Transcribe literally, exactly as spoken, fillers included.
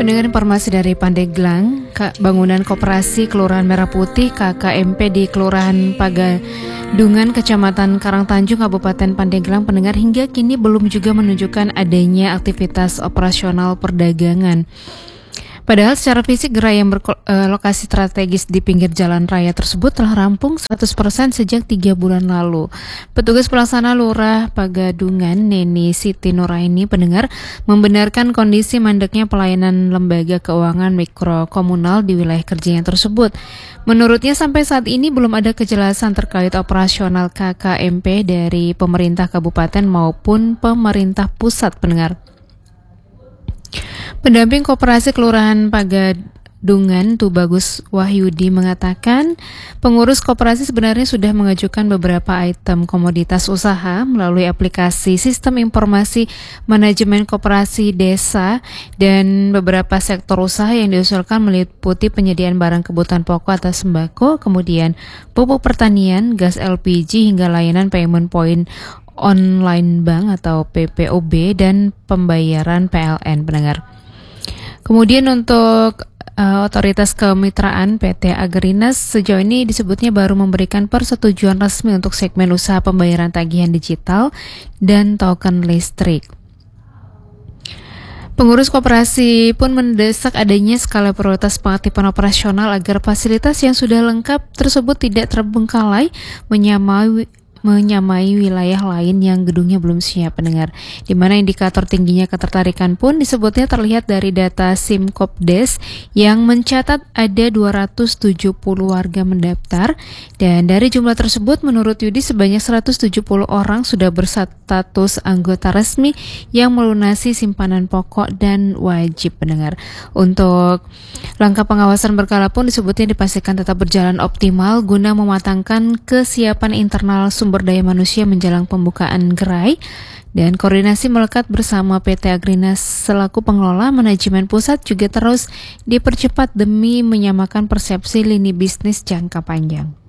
Pendengar informasi dari Pandeglang, bangunan koperasi Kelurahan Merah Putih K K M P di Kelurahan Pagadungan, Kecamatan Karangtanjung, Kabupaten Pandeglang, pendengar, hingga kini belum juga menunjukkan adanya aktivitas operasional perdagangan. Padahal secara fisik gerai yang berlokasi strategis di pinggir jalan raya tersebut telah rampung seratus persen sejak tiga bulan lalu. Petugas pelaksana Lurah Pagadungan, Neni Siti Nuraini, pendengar, membenarkan kondisi mandeknya pelayanan lembaga keuangan mikro komunal di wilayah kerjanya tersebut. Menurutnya sampai saat ini belum ada kejelasan terkait operasional K K M P dari pemerintah kabupaten maupun pemerintah pusat, pendengar. Pendamping Koperasi Kelurahan Pagadungan, Tubagus Wahyudi, mengatakan pengurus koperasi sebenarnya sudah mengajukan beberapa item komoditas usaha melalui aplikasi Sistem Informasi Manajemen Koperasi Desa, dan beberapa sektor usaha yang diusulkan meliputi penyediaan barang kebutuhan pokok atau sembako, kemudian pupuk pertanian, gas L P G, hingga layanan payment point online bank atau P P O B dan pembayaran P L N, pendengar. Kemudian untuk uh, otoritas kemitraan P T Agrinas, sejauh ini disebutnya baru memberikan persetujuan resmi untuk segmen usaha pembayaran tagihan digital dan token listrik. Pengurus koperasi pun mendesak adanya skala prioritas pengaktifan operasional agar fasilitas yang sudah lengkap tersebut tidak terbengkalai menyamai menyamai wilayah lain yang gedungnya belum siap, pendengar. Di mana indikator tingginya ketertarikan pun disebutnya terlihat dari data Simkopdes yang mencatat ada dua ratus tujuh puluh warga mendaftar, dan dari jumlah tersebut menurut Yudi sebanyak seratus tujuh puluh orang sudah berstatus anggota resmi yang melunasi simpanan pokok dan wajib, pendengar. Untuk langkah pengawasan berkala pun disebutnya dipastikan tetap berjalan optimal guna mematangkan kesiapan internal sumber sumber daya manusia menjelang pembukaan gerai, dan koordinasi melekat bersama P T Agrinas selaku pengelola manajemen pusat juga terus dipercepat demi menyamakan persepsi lini bisnis jangka panjang.